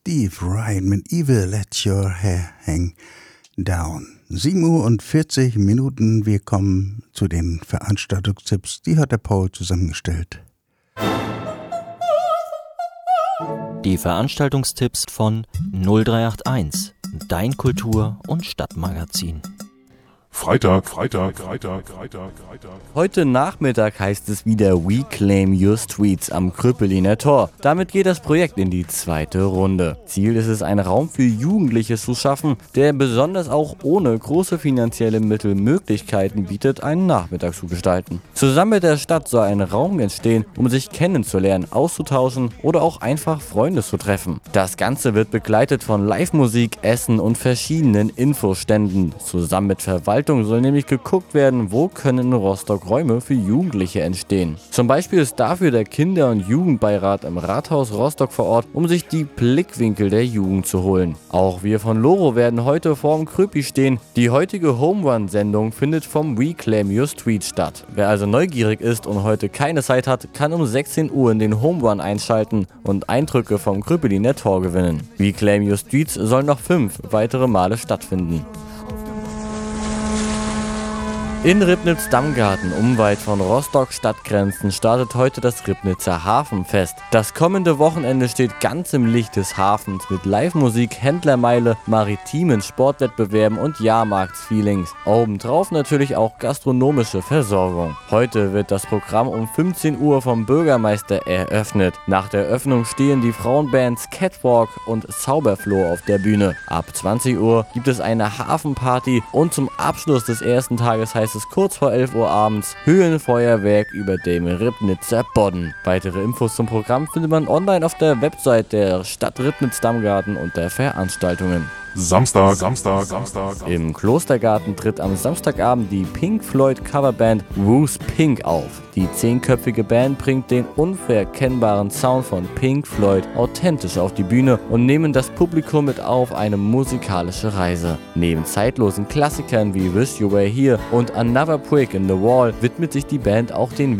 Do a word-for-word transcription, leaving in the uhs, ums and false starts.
Steve Ryan mit Evil Let Your Hair Hang Down. sieben Uhr und vierzig Minuten. Wir kommen zu den Veranstaltungstipps. Die hat der Paul zusammengestellt. Die Veranstaltungstipps von null drei acht eins, dein Kultur- und Stadtmagazin. Freitag, Freitag, Freitag, Freitag, Freitag. Heute Nachmittag heißt es wieder We Claim Your Streets am Krüppeliner Tor. Damit geht das Projekt in die zweite Runde. Ziel ist es, einen Raum für Jugendliche zu schaffen, der besonders auch ohne große finanzielle Mittel Möglichkeiten bietet, einen Nachmittag zu gestalten. Zusammen mit der Stadt soll ein Raum entstehen, um sich kennenzulernen, auszutauschen oder auch einfach Freunde zu treffen. Das Ganze wird begleitet von Live-Musik, Essen und verschiedenen Infoständen. Zusammen mit Verwaltung soll nämlich geguckt werden, wo können in Rostock Räume für Jugendliche entstehen. Zum Beispiel ist dafür der Kinder- und Jugendbeirat im Rathaus Rostock vor Ort, um sich die Blickwinkel der Jugend zu holen. Auch wir von Loro werden heute vorm Krüppi stehen. Die heutige Home Run-Sendung findet vom We Claim Your Street statt. Wer also neugierig ist und heute keine Zeit hat, kann um sechzehn Uhr in den Home Run einschalten und Eindrücke vom Krüppeliner Tor gewinnen. We Claim Your Streets soll noch fünf weitere Male stattfinden. In Ribnitz-Dammgarten, unweit von Rostock-Stadtgrenzen, startet heute das Ribnitzer Hafenfest. Das kommende Wochenende steht ganz im Licht des Hafens mit Live-Musik, Händlermeile, maritimen Sportwettbewerben und Jahrmarktsfeelings. Obendrauf natürlich auch gastronomische Versorgung. Heute wird das Programm um fünfzehn Uhr vom Bürgermeister eröffnet. Nach der Eröffnung stehen die Frauenbands Catwalk und Zauberfloh auf der Bühne. Ab zwanzig Uhr gibt es eine Hafenparty und zum Abschluss des ersten Tages heißt es kurz vor elf Uhr abends Höhenfeuerwerk über dem Ribnitzer Bodden. Weitere Infos zum Programm findet man online auf der Website der Stadt Ribnitz-Dammgarten unter Veranstaltungen. Samstag, Samstag, Samstag. Im Klostergarten tritt am Samstagabend die Pink Floyd Coverband Who's Pink auf. Die zehnköpfige Band bringt den unverkennbaren Sound von Pink Floyd authentisch auf die Bühne und nehmen das Publikum mit auf eine musikalische Reise. Neben zeitlosen Klassikern wie Wish You Were Here und Another Brick in the Wall widmet sich die Band auch den